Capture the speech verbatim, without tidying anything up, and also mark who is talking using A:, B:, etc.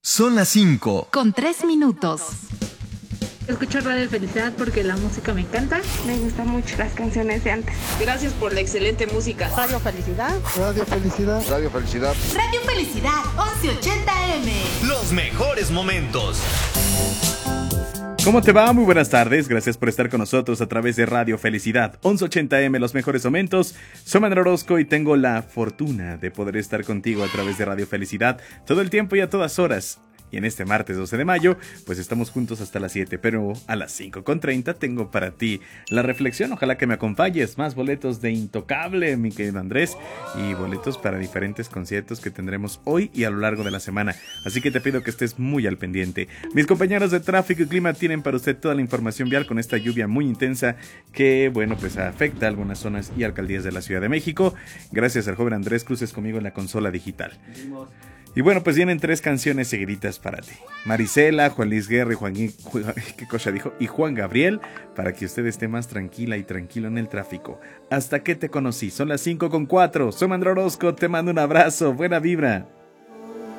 A: Son las cinco.
B: Con tres minutos.
C: Escucho Radio Felicidad porque la música me encanta.
D: Me gustan mucho las canciones de antes.
E: Gracias por la excelente música.
F: Radio Felicidad.
G: Radio Felicidad.
H: Radio Felicidad.
B: Radio Felicidad, once ochenta eme.
A: Los mejores momentos.
I: ¿Cómo te va? Muy buenas tardes, gracias por estar con nosotros a través de Radio Felicidad, once ochenta eme, los mejores momentos. Soy Manuel Orozco y tengo la fortuna de poder estar contigo a través de Radio Felicidad todo el tiempo y a todas horas. Y en este martes doce de mayo, pues estamos juntos hasta las siete, pero a las cinco con treinta tengo para ti la reflexión. Ojalá que me acompañes, más boletos de Intocable, mi querido Andrés, y boletos para diferentes conciertos que tendremos hoy y a lo largo de la semana. Así que te pido que estés muy al pendiente. Mis compañeros de tráfico y clima tienen para usted toda la información vial con esta lluvia muy intensa que, bueno, pues afecta a algunas zonas y alcaldías de la Ciudad de México. Gracias al joven Andrés Cruces conmigo en la consola digital. Y bueno, pues vienen tres canciones seguiditas para ti. Marisela, Juan Luis Guerra y Juan, Juan, ¿qué cosa dijo? Y Juan Gabriel, para que usted esté más tranquila y tranquilo en el tráfico. Hasta que te conocí, son las cinco con cuatro. Soy Manuel Orozco, te mando un abrazo, buena vibra.